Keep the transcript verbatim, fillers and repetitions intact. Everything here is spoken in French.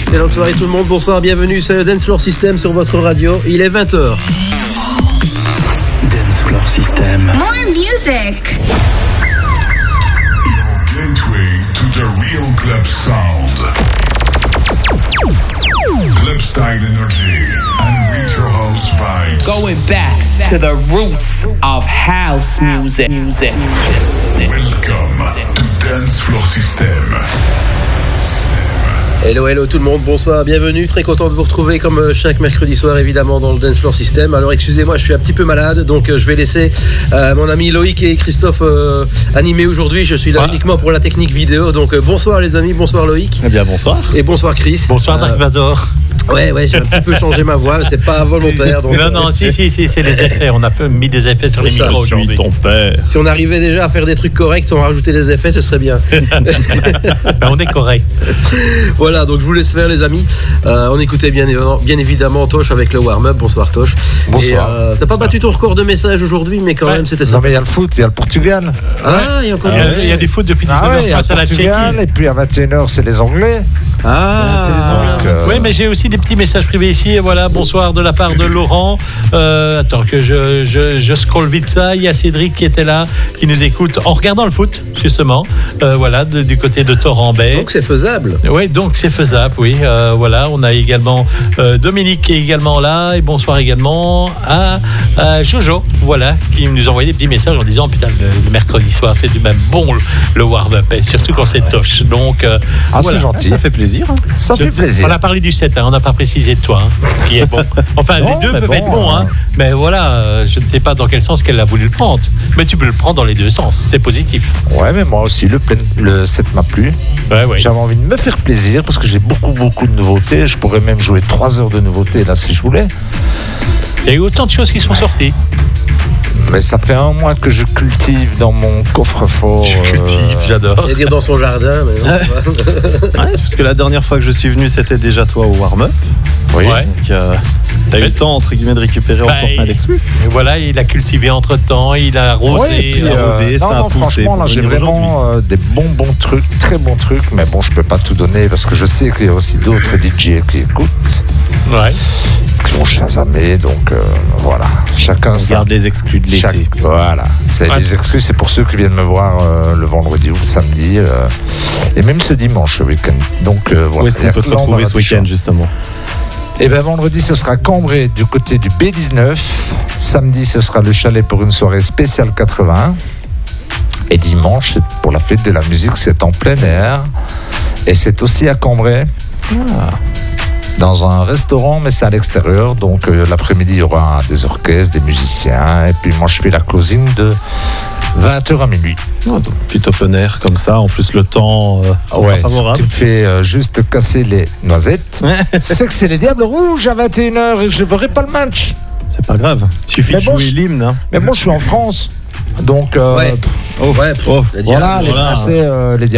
Excellente soirée tout le monde, bonsoir, bienvenue, c'est le Dance Floor System sur votre radio, il est vingt heures. Dance Floor System. More music. Your gateway to the real club sound. Club style energy and retro house vibes. Going back to the roots of house music. music. Welcome to Dance Floor System. Hello, hello tout le monde, bonsoir, bienvenue, très content de vous retrouver comme chaque mercredi soir évidemment dans le Dance Floor System. Alors excusez-moi, je suis un petit peu malade, donc je vais laisser euh, mon ami Loïc et Christophe euh, animer aujourd'hui. Je suis là ah. uniquement pour la technique vidéo, donc euh, bonsoir les amis, bonsoir Loïc. Eh bien bonsoir. Et bonsoir Chris. Bonsoir Dark Vador. Ouais, ouais, j'ai un petit peu changé ma voix, c'est pas volontaire. Donc, non, non, si, si, si, c'est les effets. On a mis des effets sur les ça, micros aujourd'hui. Ton père. Si on arrivait déjà à faire des trucs corrects sans rajouter des effets, ce serait bien. Ben, on est correct. Voilà, donc je vous laisse faire les amis. Euh, on écoutait bien évidemment, bien évidemment Tosh avec le warm-up. Bonsoir Tosh. Bonsoir. Et, euh, t'as pas battu ton record de messages aujourd'hui, mais quand ouais. même c'était ça. Non mais il y a le foot, il y a le Portugal. Ah, il y a encore. Il y a, il y a du foot depuis dix-neuf heures. Ah ouais, il y a le Portugal et puis à vingt et une heures c'est les Anglais. Ah, c'est les Anglais. Euh... Oui, mais j'ai aussi des petits messages privés ici. Et voilà, bonsoir de la part de Laurent. Euh, attends que je, je, je scrolle vite ça. Il y a Cédric qui était là, qui nous écoute en regardant le foot, justement. Euh, voilà, de, du côté de Torrent-Bay. Donc c'est faisable. Oui, donc c'est faisable, oui. Euh, voilà, on a également euh, Dominique qui est également là. Et bonsoir également à, à Jojo, voilà, qui nous a envoyé des petits messages en disant putain, le, le mercredi soir, c'est du même bon le, le warm-up, et surtout quand c'est Tosh. Donc, euh, ah, voilà. C'est gentil. Ça fait plaisir. Hein. Ça Je, fait plaisir. On a parlé du set, hein, on n'a pas précisé de toi, hein, qui est bon. Enfin, non, les deux peuvent bon, être bons, hein, mais voilà, euh, je ne sais pas dans quel sens qu'elle a voulu le prendre. Mais tu peux le prendre dans les deux sens, c'est positif. Ouais, mais moi aussi, le, plein, le set m'a plu. Ouais, ouais. J'avais envie de me faire plaisir parce que j'ai beaucoup, beaucoup de nouveautés. Je pourrais même jouer trois heures de nouveautés là si je voulais. Il y a eu autant de choses qui sont sorties. Mais ça fait un mois que je cultive dans mon coffre-fort. Je cultive, euh... j'adore. Je vais dire dans son jardin. Mais non, ouais, parce que la dernière fois que je suis venu, c'était déjà toi au warm-up. Oui. Ouais. Donc, euh, t'as mais... eu le temps, entre guillemets, de récupérer bah, encore plein d'exclus. Et voilà, il a cultivé entre-temps, il a arrosé. Ouais, puis, il a arrosé, euh, ça non, a non, poussé. Franchement, là, j'ai vraiment euh, des bons, bons trucs, très bons trucs. Mais bon, je peux pas tout donner parce que je sais qu'il y a aussi d'autres D J qui écoutent. Ouais. Qui vont chasamer, donc euh, voilà. Chacun on ça. garde les exclus de l'été. Chaque, voilà. C'est ouais. Les exclus, c'est pour ceux qui viennent me voir euh, le vendredi ou le samedi. Euh, et même ce dimanche, le week-end. Donc euh, voilà. Où est-ce qu'on peut te retrouver ce week-end, justement? Et bien vendredi, ce sera Cambrai du côté du B dix-neuf. Samedi, ce sera le chalet pour une soirée spéciale quatre-vingts. Et dimanche, pour la fête de la musique, c'est en plein air. Et c'est aussi à Cambrai. Ah. Dans un restaurant, mais c'est à l'extérieur. Donc euh, l'après-midi, il y aura des orchestres, des musiciens. Et puis moi, je fais la closing de vingt heures à minuit. Oh, donc, petit open air comme ça. En plus, le temps euh, ça ouais, sera favorable. Tu me fais euh, juste casser les noisettes. C'est que c'est les Diables Rouges à vingt et une heures et je ne verrai pas le match. C'est pas grave. Il suffit mais de bon, jouer l'hymne. Hein. Mais moi, je suis en France. Donc, euh, ouais. Oh, ouais. Oh, les voilà, diables, les voilà. Français, euh, les Diables.